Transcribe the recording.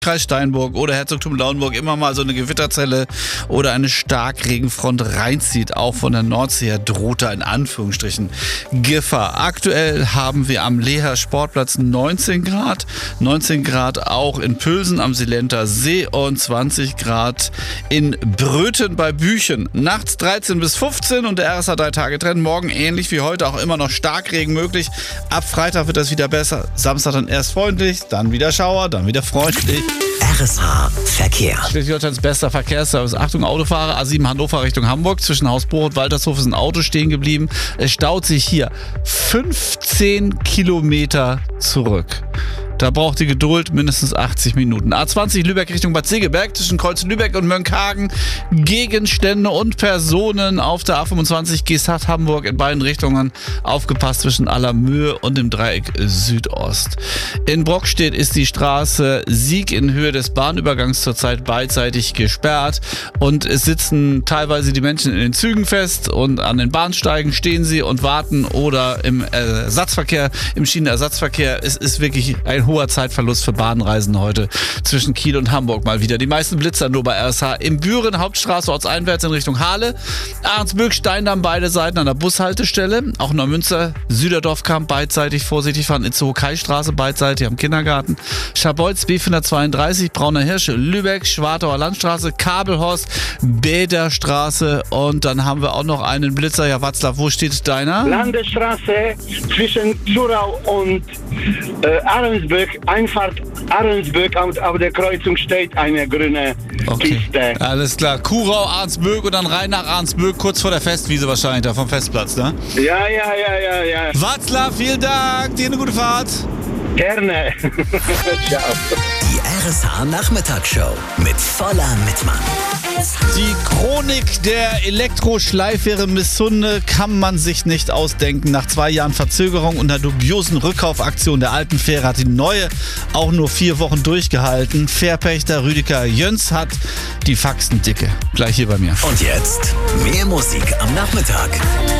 Kreis Steinburg oder Herzogtum Lauenburg immer mal so eine Gewitterzelle oder eine Starkregenfront reinzieht. Auch von der Nordsee her droht da in Anführungsstrichen Gefahr. Aktuell haben wir am Leher Sportplatz 19 Grad. 19 Grad auch in Pülsen am Silenter See und 20 Grad in Bröthen bei Büchen. Nachts 13 bis 15 und der RSH 3-Tage-Trend. Morgen ähnlich wie heute auch immer noch Starkregen möglich. Ab Freitag wird das wieder besser. Samstag dann erst freundlich, dann wieder Schauer, dann wieder freundlich. RSH Verkehr. Schleswig-Holsteins bester Verkehrsservice. Achtung, Autofahrer, A7 Hannover Richtung Hamburg. Zwischen Hausbruch und Waltershof ist ein Auto stehen geblieben. Es staut sich hier 15 Kilometer zurück. Da braucht die Geduld mindestens 80 Minuten. A20 Lübeck Richtung Bad Segeberg. Zwischen Kreuz Lübeck und Mönckehagen Gegenstände und Personen auf der A25 Geesthacht Hamburg in beiden Richtungen. Aufgepasst zwischen Allermöhe und dem Dreieck Südost. In Brockstedt ist die Straße Sieg in Höhe des Bahnübergangs zurzeit beidseitig gesperrt. Und es sitzen teilweise die Menschen in den Zügen fest und an den Bahnsteigen stehen sie und warten oder im Ersatzverkehr, im Schienenersatzverkehr. Es ist wirklich ein hoher Zeitverlust für Bahnreisen heute zwischen Kiel und Hamburg mal wieder. Die meisten Blitzer nur bei RSH. Im Büren, Hauptstraße, ortseinwärts in Richtung Hahle. Ahrensböck, Steindamm, beide Seiten an der Bushaltestelle. Auch Neumünster, Süderdorfkamp, beidseitig vorsichtig fahren. Itzehoe-Kai-Straße, beidseitig am Kindergarten. Scharbeutz, B432, Brauner Hirsch, Lübeck, Schwartauer Landstraße, Kabelhorst, Bäderstraße. Und dann haben wir auch noch einen Blitzer. Ja, Václav, wo steht deiner? Landesstraße zwischen Zurau und Ahrensböck, Einfahrt Ahrensböck, auf der Kreuzung steht eine grüne Kiste. Alles klar. Kurau, Ahrensböck und dann rein nach Ahrensböck, kurz vor der Festwiese wahrscheinlich, da vom Festplatz, ne? Ja. Václav, vielen Dank, dir eine gute Fahrt. Gerne. Ciao. Die RSH Nachmittagsshow mit Voller Mittmann. Die Chronik der Elektroschleifware Missunde kann man sich nicht ausdenken. Nach 2 Jahren Verzögerung und einer dubiosen Rückkaufaktion der alten Fähre hat die neue auch nur 4 Wochen durchgehalten. Fährpächter Rüdiger Jöns hat die Faxen dicke. Gleich hier bei mir. Und jetzt mehr Musik am Nachmittag.